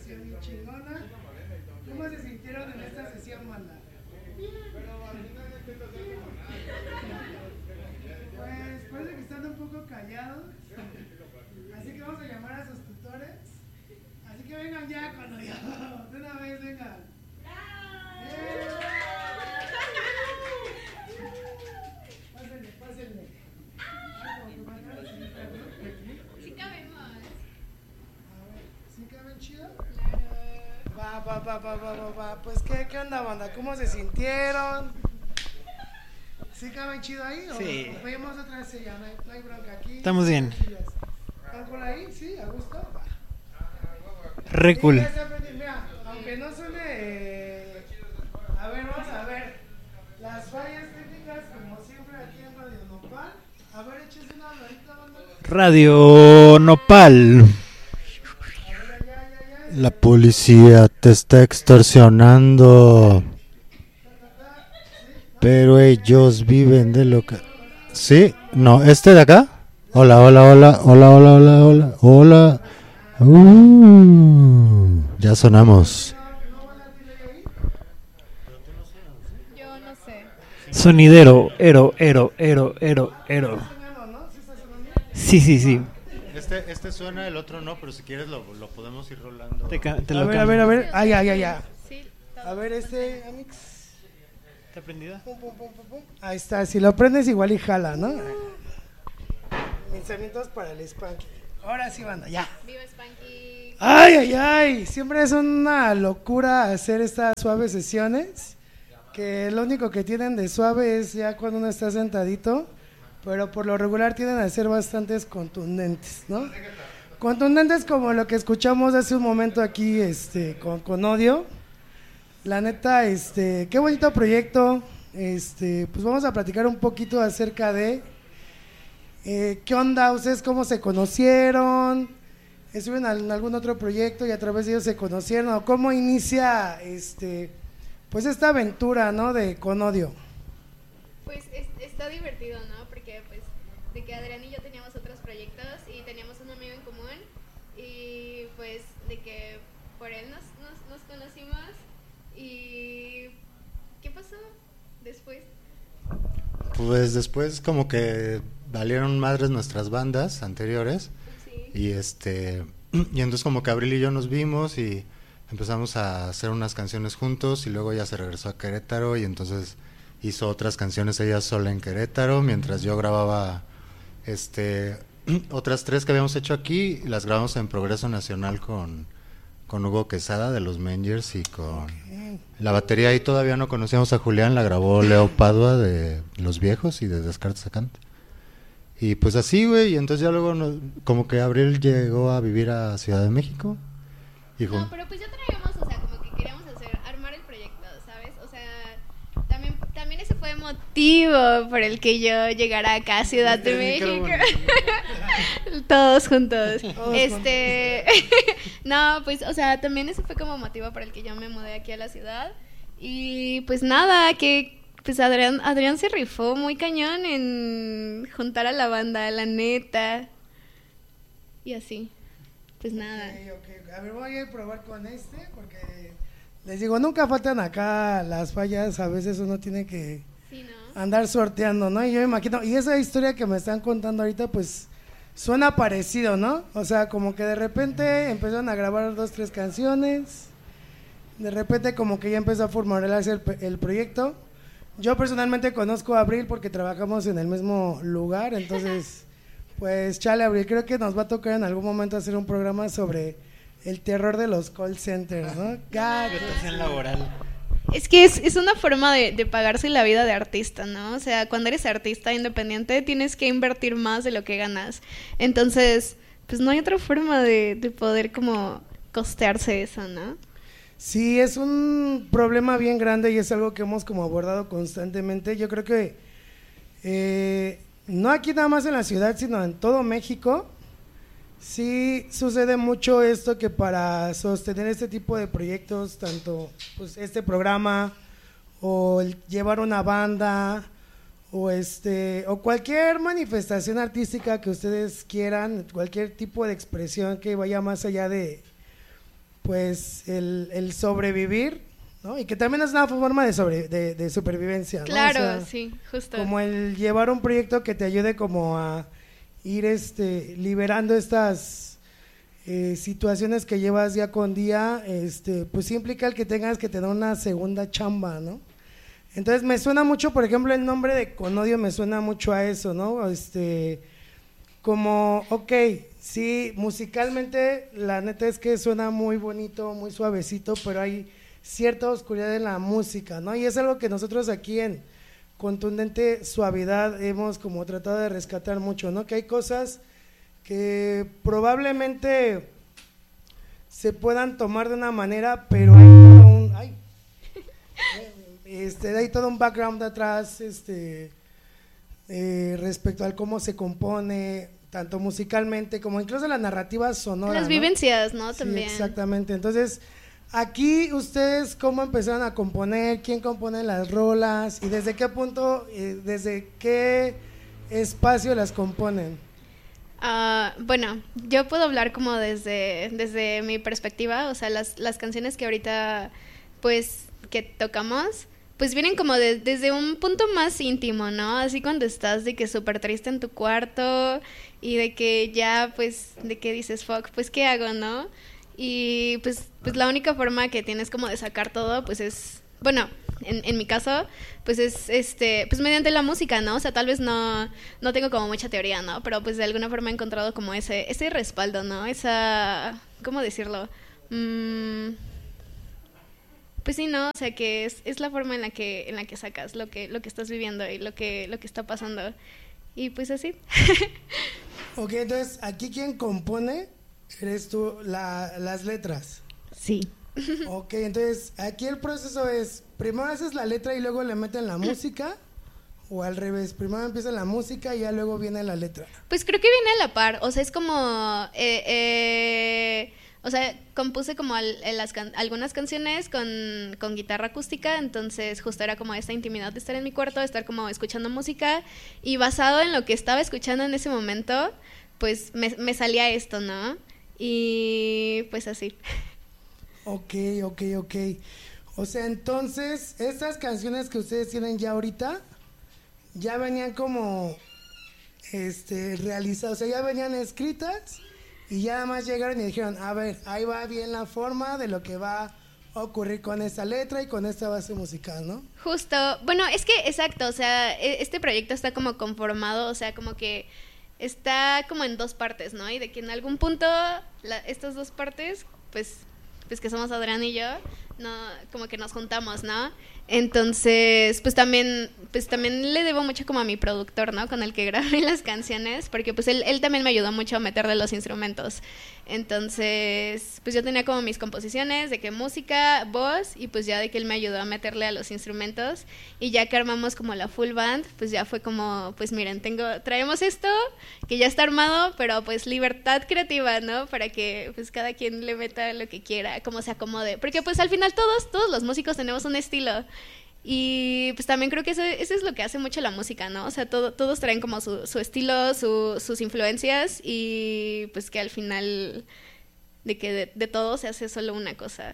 sesión bien chingona. ¿Cómo se sintieron en esta sesión, banda? Pues parece que están un poco callados. Así que vamos a llamar a sus tutores. Así que vengan ya con lo llamo. De una vez, vengan. Pásenle, pásenle. Sí cabemos. A ver, ¿sí caben chido? Claro. Va. Pues, ¿qué onda, banda? ¿Cómo se sintieron? ¿Sí caben chido ahí? Sí. ¿O pedimos otra vez ya? No hay bronca aquí. Estamos bien. ¿Están por ahí? ¿Sí? ¿A gusto? Va. Re Sí, cool. ya está, mira, aunque no suene... A ver, vamos a ver. Las fallas técnicas, como siempre, aquí en Radio Nopal. A ver, échese una habladita, banda. Radio Nopal. La policía te está extorsionando, pero ellos viven de lo que... ¿Sí? No, ¿este de acá? Hola. Ya sonamos. Yo no sé. Sonidero, ero. Sí. Este suena, el otro no, pero si quieres lo podemos ir rolando. Te A lo ver. cambio. Ah, ya. Sí. A ver, Amix. ¿Está prendida? Pum. Ahí está, si lo prendes igual y jala, ¿no? Pensamientos para el Spanky. Ahora sí, banda, ya. Viva Spanky. Ay. Siempre es una locura hacer estas suaves sesiones. Que lo único que tienen de suave es ya cuando uno está sentadito. Pero por lo regular tienden a ser bastantes contundentes, ¿no? Contundentes como lo que escuchamos hace un momento aquí con Odio. La neta, qué bonito proyecto. Pues vamos a platicar un poquito acerca de qué onda, ustedes cómo se conocieron, estuvieron en algún otro proyecto y a través de ellos se conocieron, o cómo inicia pues esta aventura, ¿no? Con Odio. Pues está divertido, ¿no? Porque pues de que Adrián y yo teníamos otros proyectos y teníamos un amigo en común y pues de que por él nos conocimos y ¿qué pasó después? Pues después como que valieron madres nuestras bandas anteriores. Sí. Y y entonces como que Abril y yo nos vimos y empezamos a hacer unas canciones juntos y luego ella se regresó a Querétaro y entonces hizo otras canciones ella sola en Querétaro mientras yo grababa otras 3 que habíamos hecho aquí, las grabamos en Progreso Nacional con Hugo Quesada de los Mengers y con la batería. Ahí todavía no conocíamos a Julián, la grabó Leo Padua de Los Viejos y de Descartes a Kant. Y pues así, güey, y entonces ya luego como que Abril llegó a vivir a Ciudad de México. No, pero pues ya traíamos, o sea, como que queríamos armar el proyecto, ¿sabes? O sea, también ese fue el motivo por el que yo llegara acá a Ciudad de México. Todos juntos. No, pues, o sea, también ese fue como motivo por el que yo me mudé aquí a la ciudad. Y pues nada, que pues Adrián se rifó muy cañón en juntar a la banda, la neta. Y así. Pues nada. Ok. A ver, voy a probar con porque les digo, nunca faltan acá las fallas, a veces uno tiene que Sí, ¿no? andar sorteando, ¿no? Y yo me imagino, y esa historia que me están contando ahorita, pues suena parecido, ¿no? O sea, como que de repente empezaron a grabar 2, 3 canciones, de repente como que ya empezó a formarse el proyecto. Yo personalmente conozco a Abril porque trabajamos en el mismo lugar, entonces... Pues chale, Abril, creo que nos va a tocar en algún momento hacer un programa sobre el terror de los call centers, ¿no? Explotación laboral. Es que es una forma de pagarse la vida de artista, ¿no? O sea, cuando eres artista independiente tienes que invertir más de lo que ganas. Entonces, pues no hay otra forma de poder como costearse eso, ¿no? Sí, es un problema bien grande y es algo que hemos como abordado constantemente. Yo creo que no aquí nada más en la ciudad, sino en todo México, sí sucede mucho esto que para sostener este tipo de proyectos, tanto pues este programa o llevar una banda o o cualquier manifestación artística que ustedes quieran, cualquier tipo de expresión que vaya más allá pues el sobrevivir, ¿no? Y que también es una forma de supervivencia, ¿no? Claro, O sea, sí, justo. como el llevar un proyecto que te ayude como a ir liberando estas situaciones que llevas día con día, pues sí implica el que tengas que tener una segunda chamba, ¿no? Entonces me suena mucho, por ejemplo, el nombre de Con Odio me suena mucho a eso, ¿no? Como, ok, sí, musicalmente la neta es que suena muy bonito, muy suavecito, pero hay cierta oscuridad en la música, ¿no? Y es algo que nosotros aquí en Contundente Suavidad hemos como tratado de rescatar mucho, ¿no? Que hay cosas que probablemente se puedan tomar de una manera, pero hay todo un background atrás, respecto al cómo se compone, tanto musicalmente como incluso la narrativa sonora. Las vivencias, ¿no? Sí, También. exactamente. Entonces, aquí ustedes cómo empezaron a componer, quién compone las rolas y desde qué punto, desde qué espacio las componen. Bueno, yo puedo hablar como desde mi perspectiva, o sea, las canciones que ahorita, pues, que tocamos, pues vienen como desde un punto más íntimo, ¿no? Así cuando estás de que súper triste en tu cuarto y de que ya, pues, de que dices, fuck, pues, ¿qué hago, no? Y pues la única forma que tienes como de sacar todo, pues es, bueno, en mi caso, pues es pues mediante la música, ¿no? O sea, tal vez no tengo como mucha teoría, ¿no? Pero pues de alguna forma he encontrado como ese respaldo, ¿no? Esa, ¿cómo decirlo? Pues sí, ¿no? O sea, que es la forma en la que sacas lo que estás viviendo y lo que está pasando. Y pues así. Ok, entonces, aquí quien compone eres tú, las letras. Sí. Ok, entonces, aquí el proceso es, primero haces la letra y luego le meten la música, o al revés, primero empieza la música y ya luego viene la letra. Pues creo que viene a la par, o sea, es como, o sea, compuse como algunas canciones con guitarra acústica, entonces justo era como esta intimidad de estar en mi cuarto, de estar como escuchando música, y basado en lo que estaba escuchando en ese momento, pues me salía esto, ¿no? Y pues así. Ok. O sea, entonces, estas canciones que ustedes tienen ya ahorita, ya venían como realizadas, o sea, ya venían escritas y ya nada más llegaron y dijeron, a ver, ahí va bien la forma de lo que va a ocurrir con esta letra y con esta base musical, ¿no? Justo, bueno, es que exacto, o sea, este proyecto está como conformado, o sea, como que está como en dos partes, ¿no? Y de que en algún punto estas dos partes, pues que somos Adrián y yo, no, como que nos juntamos, ¿no? Entonces, pues también le debo mucho como a mi productor, ¿no? Con el que grabé las canciones, porque pues él también me ayudó mucho a meterle los instrumentos. Entonces, pues yo tenía como mis composiciones de que música, voz, y pues ya de que él me ayudó a meterle a los instrumentos, y ya que armamos como la full band, pues ya fue como, pues miren, traemos esto, que ya está armado, pero pues libertad creativa, ¿no? Para que pues cada quien le meta lo que quiera, como se acomode, porque pues al final todos los músicos tenemos un estilo. Y pues también creo que eso es lo que hace mucho la música, ¿no? O sea, todos traen como su estilo, sus influencias, y pues que al final de que de todo se hace solo una cosa.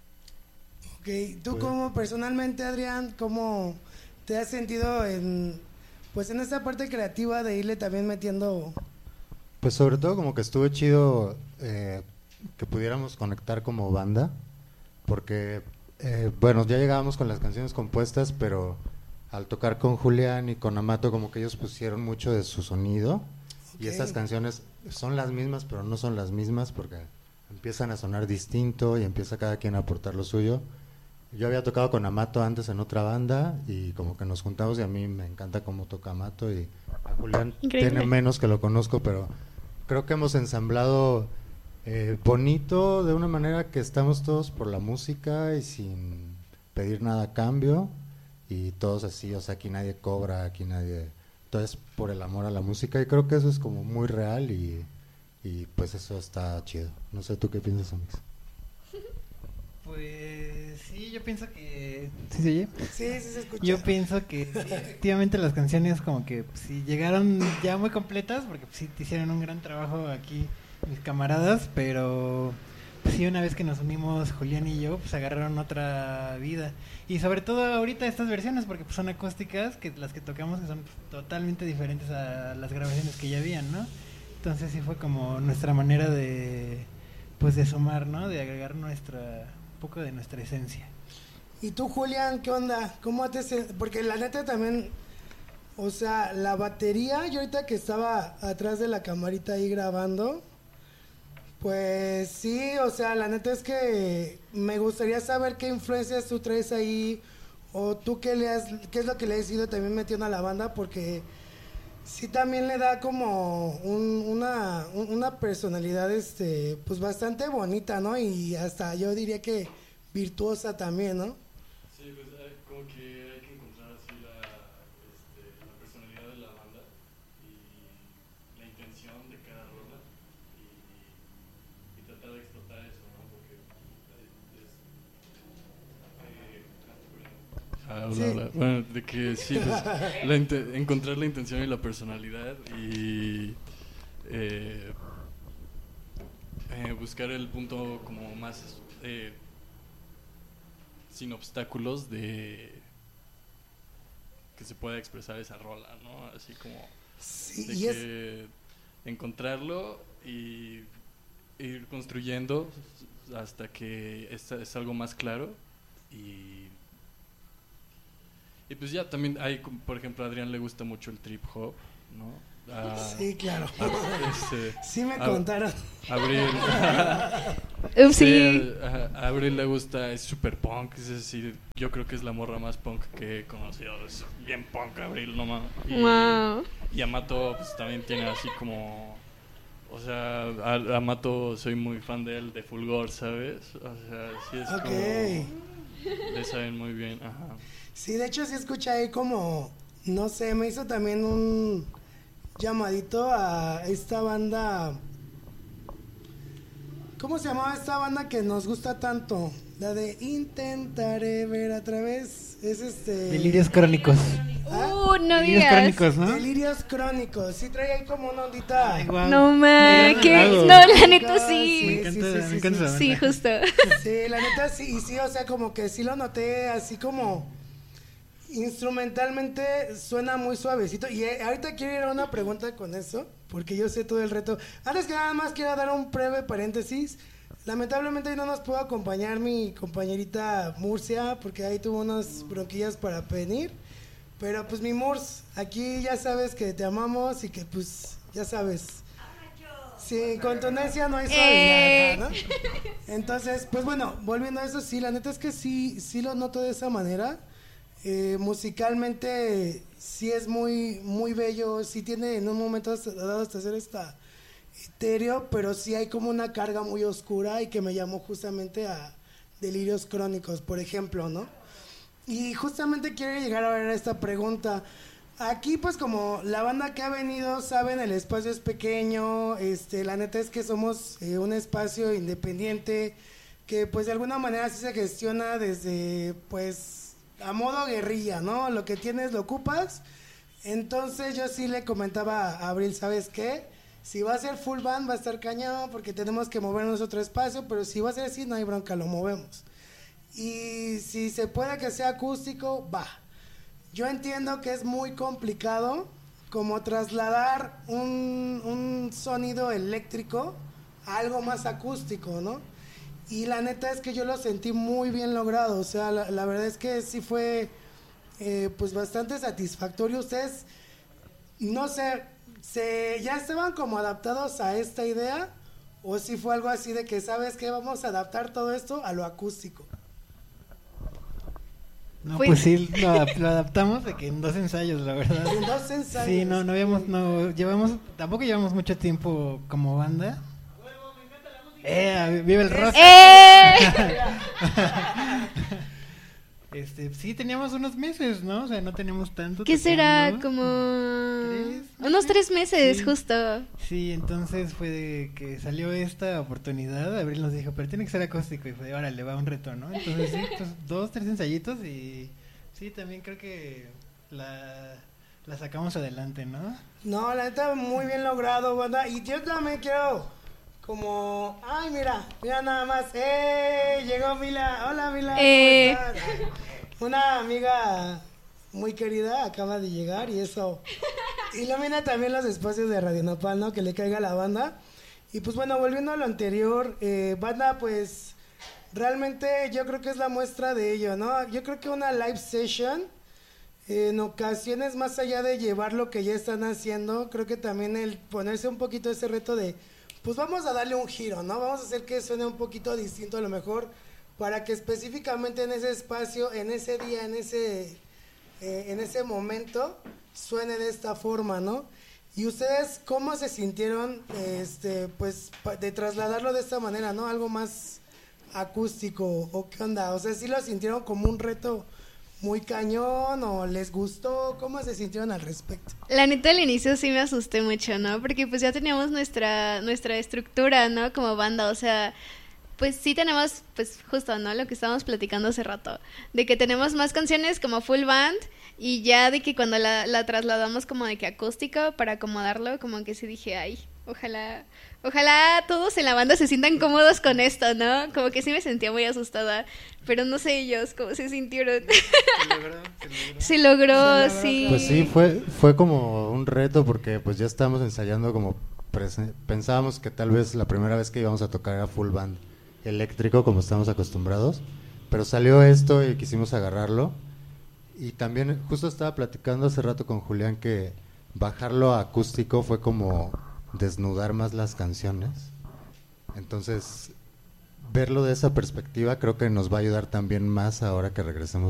Ok, tú como personalmente, Adrián, ¿cómo te has sentido en esta parte creativa de irle también metiendo? Pues sobre todo como que estuvo chido que pudiéramos conectar como banda, porque bueno, ya llegábamos con las canciones compuestas, pero al tocar con Julián y con Amato como que ellos pusieron mucho de su sonido. Okay. Y estas canciones son las mismas, pero no son las mismas porque empiezan a sonar distinto y empieza cada quien a aportar lo suyo. Yo había tocado con Amato antes en otra banda y como que nos juntamos y a mí me encanta cómo toca Amato, y a Julián tiene menos que lo conozco, pero creo que hemos ensamblado bonito, de una manera que estamos todos por la música y sin pedir nada a cambio, y todos así, o sea, aquí nadie cobra, aquí nadie, todo es por el amor a la música, y creo que eso es como muy real y pues eso está chido. No sé, ¿tú qué piensas, Amix? Pues sí, yo pienso que... ¿Sí se oye? Sí, se escucha. Yo pienso que efectivamente las canciones como que sí llegaron ya muy completas, porque sí hicieron un gran trabajo aquí mis camaradas, pero pues sí, una vez que nos unimos Julián y yo, pues agarraron otra vida. Y sobre todo ahorita estas versiones, porque pues son acústicas, que las que tocamos que son pues, totalmente diferentes a las grabaciones que ya habían, ¿no? Entonces sí fue como nuestra manera de, pues de sumar, ¿no? De agregar un poco de nuestra esencia. ¿Y tú, Julián, qué onda? ¿Cómo te porque la neta también, o sea, la batería, yo ahorita que estaba atrás de la camarita ahí grabando, pues sí, o sea, la neta es que me gustaría saber qué influencias tú traes ahí, o tú qué es lo que le has ido también metiendo a la banda, porque sí también le da como una personalidad, pues bastante bonita, ¿no? Y hasta yo diría que virtuosa también, ¿no? Sí, pues como que hay que encontrar así la personalidad de la banda y la intención de cada rola y tratar de explotar eso, ¿no? Porque Sí. Bueno, de que sí, pues, encontrar la intención y la personalidad y buscar el punto como más sin obstáculos de que se pueda expresar esa rola, ¿no? Así como Sí, de que encontrarlo y ir construyendo hasta que es algo más claro y pues ya también hay, por ejemplo, a Adrián le gusta mucho el trip hop, ¿no? Sí, claro. Sí me a- contaron. Abril. Sí. A Abril le gusta, es super punk, es decir, yo creo que es la morra más punk que he conocido, es bien punk Abril, no mames. Wow. Y Amato pues también tiene así como, o sea, Amato soy muy fan de él, de Fulgor, ¿sabes? O sea, sí es Ok. como, le saben muy bien, ajá. Sí, de hecho sí escuché ahí como, no sé, me hizo también un llamadito a esta banda. ¿Cómo se llamaba esta banda que nos gusta tanto? La de Intentaré ver a través. Es Delirios crónicos. No Delirios digas. crónicos, ¿no? Delirios crónicos. Sí trae ahí como una ondita. Ay, guau. No ma, Mira, que bravo. no, la neta Sí, sí. Me encanta, me encanta esa Sí, banda. justo. Sí, la neta sí, y sí, o sea, como que sí lo noté así como instrumentalmente suena muy suavecito. Y ahorita quiero ir a una pregunta con eso, porque yo sé todo el reto. Antes que nada más quiero dar un breve paréntesis. Lamentablemente hoy no nos pudo acompañar mi compañerita Murcia, porque ahí tuvo unas bronquillas para venir. Pero pues mi Murs, aquí ya sabes que te amamos y que pues ya sabes. Sí, con contundencia no hay suavidad, ¿no? Entonces, pues bueno, volviendo a eso, sí, la neta es que sí lo noto de esa manera. Musicalmente sí es muy muy bello, sí tiene en un momento dado hasta hacer esta etéreo, pero sí hay como una carga muy oscura y que me llamó justamente a Delirios Crónicos, por ejemplo, ¿no? Y justamente quiero llegar a ver esta pregunta. Aquí pues como la banda que ha venido, saben, el espacio es pequeño, la neta es que somos un espacio independiente que pues de alguna manera sí se gestiona desde pues a modo guerrilla, ¿no? Lo que tienes lo ocupas. Entonces yo sí le comentaba a Abril, ¿sabes qué? Si va a ser full band va a estar cañón porque tenemos que movernos a otro espacio, pero si va a ser así no hay bronca, lo movemos. Y si se puede que sea acústico, va. Yo entiendo que es muy complicado como trasladar un sonido eléctrico a algo más acústico, ¿no? Y la neta es que yo lo sentí muy bien logrado, o sea, la verdad es que sí fue pues bastante satisfactorio. Ustedes, no sé, ¿ya estaban como adaptados a esta idea? ¿O si fue algo así de que, ¿sabes qué? Vamos a adaptar todo esto a lo acústico. No, Pues- pues sí, lo adaptamos de que en 2 ensayos, la verdad. En 2 ensayos. Sí, tampoco llevamos mucho tiempo como banda. ¡Viva el rock! Sí, teníamos unos meses, ¿no? O sea, no teníamos tanto. ¿Qué será? tocando. Como unos 3 meses, Sí. justo. Sí, entonces fue de que salió esta oportunidad. Abril nos dijo, pero tiene que ser acústico. Y fue, órale, va un reto, ¿no? Entonces sí, pues 2, 3 ensayitos y sí, también creo que la sacamos adelante, ¿no? No, la neta, muy bien logrado, banda. Y yo también quiero como, ay, mira nada más, llegó Mila, hola Mila, ¿cómo estás? Una amiga muy querida acaba de llegar y eso ilumina también los espacios de Radio Nopal, ¿no? Que le caiga a la banda. Y pues bueno, volviendo a lo anterior, banda, pues realmente yo creo que es la muestra de ello, ¿no? Yo creo que una live session, en ocasiones más allá de llevar lo que ya están haciendo, creo que también el ponerse un poquito ese reto de, pues vamos a darle un giro, ¿no? Vamos a hacer que suene un poquito distinto a lo mejor, para que específicamente en ese espacio, en ese día, en ese momento, suene de esta forma, ¿no? ¿Y ustedes cómo se sintieron, pues, de trasladarlo de esta manera, ¿no? Algo más acústico, ¿o qué onda? O sea, ¿sí lo sintieron como un reto muy cañón o les gustó? ¿Cómo se sintieron al respecto? La neta, al inicio sí me asusté mucho, ¿no? Porque pues ya teníamos nuestra estructura, ¿no? Como banda, o sea, pues sí tenemos, pues justo, ¿no? Lo que estábamos platicando hace rato, de que tenemos más canciones como full band y ya de que cuando la trasladamos como de que acústico para acomodarlo, como que sí dije, ay, ojalá todos en la banda se sientan cómodos con esto, ¿no? Como que sí me sentía muy asustada, pero no sé ellos cómo se sintieron. Se logró, sí. Pues sí, fue como un reto porque pues ya estábamos ensayando como pensábamos que tal vez la primera vez que íbamos a tocar era full band eléctrico como estamos acostumbrados, pero salió esto y quisimos agarrarlo. Y también justo estaba platicando hace rato con Julián que bajarlo a acústico fue como desnudar más las canciones. Entonces, verlo de esa perspectiva creo que nos va a ayudar también más ahora que regresemos